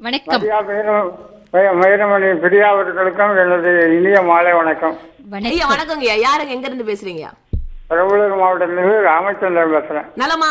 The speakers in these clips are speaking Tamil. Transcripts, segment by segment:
வணக்கம். மயிரமணி பிரியா அவர்களுக்கும் எனது இனிய மாலை வணக்கம். ஐயா வணக்கங்க. யாருங்க, எங்க இருந்து பேசுறீங்க? பெரம்பலூர் மாவட்டத்திலிருந்து ராமச்சந்திரன் பேசுறேன். நலமா?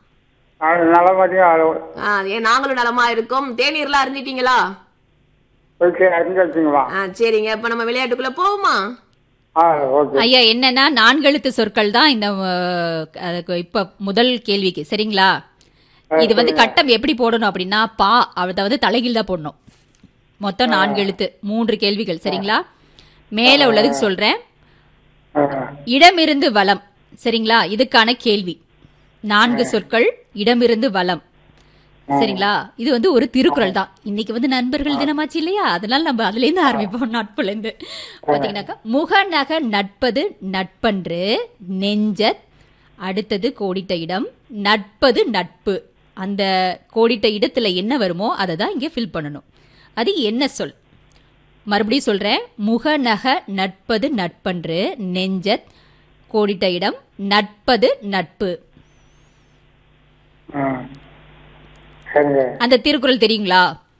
நலமதியம். நாங்களும் நலமா இருக்கோம். தேநீர்லாம் அறிஞ்சிட்டீங்களா? அறிஞ்சிங்களா? சரிங்க. இப்ப நம்ம விளையாட்டுக்குள்ள போவோமா? ஐயா, என்னன்னா 4 எழுத்து சொற்கள் தான் இந்த இப்ப முதல் கேள்விக்கு. சரிங்களா? இது வந்து கட்டம் எப்படி போடணும் அப்படின்னா, பா அதாவது தலைகீழ் தான் போடணும். மொத்தம் 4 எழுத்து, 3 கேள்விகள். சரிங்களா? மேல உள்ளதுக்கு சொல்றேன். இடமிருந்து வலம். சரிங்களா? இதுக்கான கேள்வி 4 சொற்கள், இடமிருந்து வலம். சரிங்களா? இது வந்து ஒரு திருக்குறள் தான். இன்னைக்கு வந்து நண்பர்கள் தினமாச்சு இல்லையா, அதனால நம்ம அதுல இருந்து ஆரம்பிப்போம். நட்புல இருந்து பாத்தீங்கன்னாக்கா, முகநக நட்பது நட்பன்று நெஞ்சத், அடுத்தது கோடிட்ட இடம், நட்பது நட்பு. அந்த கோடிட்ட இடத்துல என்ன வருமோ அதை தான் இங்க ஃபில் பண்ணணும். அது என்ன சொல்? மறுபடியும் சொல்றேன். முகநக நட்பது நட்பன்று நெஞ்சத், கோடிட்ட இடம், நட்பது நட்பு. அந்த திருக்குறள் தெரியுங்களா?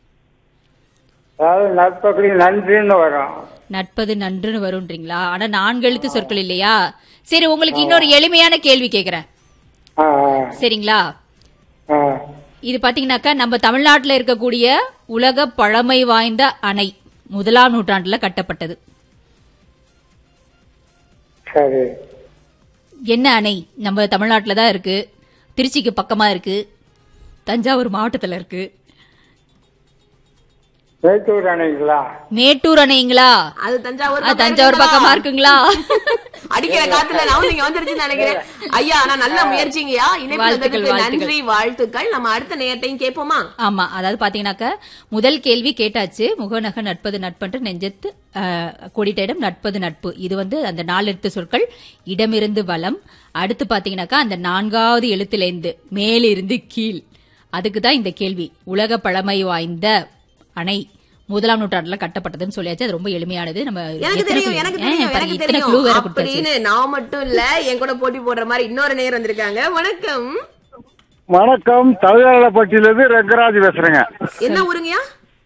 நன்றின்னு வரும். நட்பது நன்றுன்னு வரும்ன்றீங்களா? ஆனா 4 எழுத்து சொற்கள் இல்லையா? சரி, உங்களுக்கு இன்னொரு எளிமையான கேள்வி கேக்குறேன். சரிங்களா? இது பாத்தீங்கன்னாக்கா, நம்ம தமிழ்நாட்டில் இருக்கக்கூடிய உலக பழமை வாய்ந்த அணை 1ஆம் நூற்றாண்டுல கட்டப்பட்டது. என்ன அணை? நம்ம தமிழ்நாட்டில் தான் இருக்கு. திருச்சிக்கு பக்கமா இருக்கு. தஞ்சாவூர் மாவட்டத்துல இருக்கு. மேட்டூர் அணைங்களா? மேட்டூர் அணைங்களா? அது தஞ்சாவூர் பக்கமா இருக்குங்களா? அடிக்கிற காத்துல நீங்க வந்துருச்சுன்னு நினைக்கிறேன். ஐயா, ஆனா நல்ல முயற்சிங்கயா. நன்றி, வாழ்த்துக்கள். நம்ம அடுத்த நேரத்தையும் கேட்போமா? ஆமா, அதாவது பாத்தீங்கன்னாக்க முதல் கேள்வி கேட்டாச்சு. முகநக நட்பது நட்பன்று நெஞ்சத்து, கோடிட்ட இடம், நட்பது நட்பு. இது வந்து அந்த 4 எழுத்து சொற்கள், இடமிருந்து வலம். அடுத்து பாத்தீங்கன்னாக்கா, அந்த 4வது எழுத்திலிருந்து மேலிருந்து கீழ். அதுக்கு தான் இந்த கேள்வி. உலக பழமை வாய்ந்த அணை 1ஆம் நூற்றாண்டுல கட்டப்பட்டதுன்னு சொல்லியாச்சு. அது ரொம்ப எளிமையானது. நம்ம எனக்கு தெரியும் அப்படின்னு நான் மட்டும் இல்ல, என் கூட போட்டி போடுற மாதிரி இன்னொரு நேரம் வந்திருக்காங்க. வணக்கம். வணக்கம். தழுதாலப்பட்டியிலிருந்து ரங்கராஜ் பேசுறேங்க. என்ன ஊருங்கயா?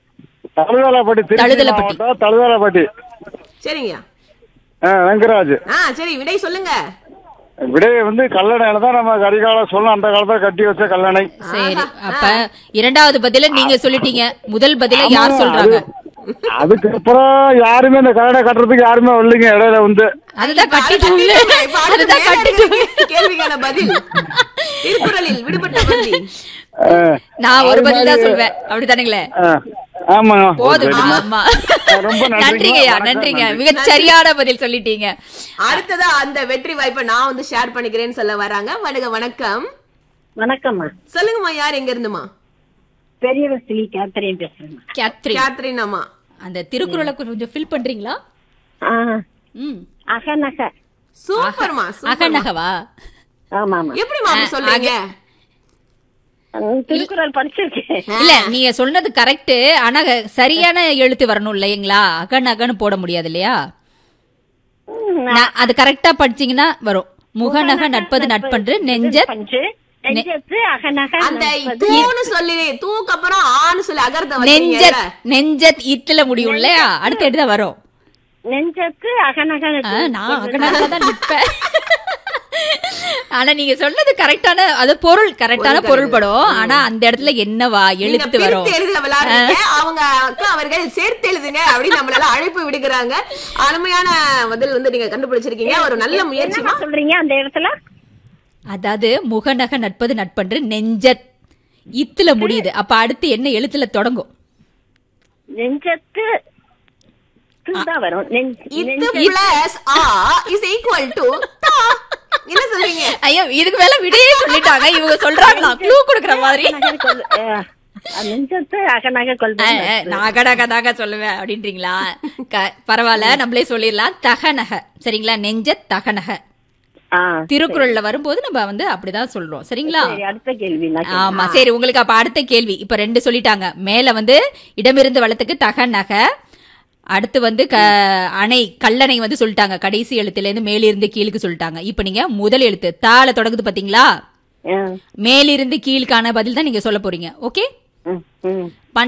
தழுதாலப்பட்டி. சரிங்க ரங்கராஜ். சரி, விடை சொல்லுங்க. விடை வந்து கல்லணையில தான் நம்ம கரிகாலம் சொல்லணும். அந்த காலத்துல கட்டி வச்ச கல்லணை. சரி, அப்ப 2வது பதில நீங்க சொல்லிட்டீங்க. முதல் பதில யார் சொல்றாங்க? அதுக்கப்புறம் யாருமே இந்த கல்லணை கட்டுறதுக்கு யாருமே வரலைங்க. இடையில வந்து அதுதான் கட்டிட்டு கேள்விக்கான பதில் திருக்குறளில் விடுபட்ட பகுதி. நான் ஒரு பதில் தான் சொல்வேன். அப்படித்தானுங்களே? போதும். ஆமா, நன்றிங்கய்யா, நன்றிங்க. மிக சரியான பதில் சொல்லிட்டீங்க. அடுத்ததா அந்த வெற்றி வாய்ப்பை நான் வந்து ஷேர் பண்ணிக்கிறேன்னு சொல்ல வராங்க. வணக்கம். வணக்கம்மா. சொல்லுங்கம்மா, யார் எங்க இருந்துமா? பெரியவஸ்திலி கேத்ரின் பேசுறேன். கேத்ரின் அம்மா, அந்த திருக்குறளை கொஞ்சம் ஃபில் பண்றீங்களா? அகநக. சூப்பர்மா. அகநகவா? ஆமாமா. எப்படிமா அப்படி சொல்றீங்க? திருக்குறள் படிச்சிருக்கேன். இல்ல, நீங்க சொன்னது கரெக்ட். ஆனா சரியான எழுத்து வரணும் இல்லைங்களா? அகநகன்னு போட முடியாது இல்லையா? அது கரெக்டா படிச்சீங்கன்னா வரும். முகநக நட்பது நட்பன்று நெஞ்சத், நெஞ்சத் இத்துல முடியும் இல்லையா? அடுத்த எடுத்து வரும். நெஞ்சத்து அகநக. நான் அகநக தான் நிற்பேன். ஆனா நீங்க சொன்னது கரெக்டான, அது பொருள் கரெக்டான பொருள் படும். ஆனா அந்த இடத்துல என்னவா எழுத்து வரும்? அவங்க அவர்கள் சேர்த்து எழுதுங்க அப்படின்னு நம்மளால அழைப்பு விடுக்கிறாங்க. அருமையான பதில் வந்து நீங்க கண்டுபிடிச்சிருக்கீங்க. ஒரு நல்ல முயற்சி சொல்றீங்க. அந்த இடத்துல அதாவது முகநக நட்பது நட்பன்று நெஞ்சத் இத்துல முடியுது. அப்ப அடுத்து என்ன எழுத்துல தொடங்கும்? நெஞ்சத்து வரும். என்ன சொல்றீங்க? ஐயோ, இதுக்கு மேல விடையே சொல்லிட்டாங்க. இவங்க சொல்றாங்களா க்ளூ கொடுக்கற மாதிரி? நகநக சொல்லுவேன் அப்படின்றீங்களா? பரவாயில்ல, நம்மளே சொல்லிடலாம். தகநக. சரிங்களா? நெஞ்சத் தகநக. திருக்குறள்ல வரும்போது நம்ம வந்து அப்படிதான் சொல்றோம். சரிங்களா? அடுத்த கேள்வி. ஆமா, சரி. உங்களுக்கு அப்ப அடுத்த கேள்வி. இப்ப 2 சொல்லிட்டாங்க. மேல வந்து இடமிருந்து வலத்துக்கு தகநக. அடுத்து வந்து அணை கல்லணை வந்து சொல்லிட்டாங்க. கடைசி எழுத்துல இருந்து மேலிருந்து கீழுக்கு சொல்லிட்டாங்க. இப்ப நீங்க முதல் எழுத்து தால தொடங்குது பாத்தீங்களா? மேலிருந்து கீழுக்கான பதில் தான் நீங்க சொல்ல போறீங்க. ஓகே?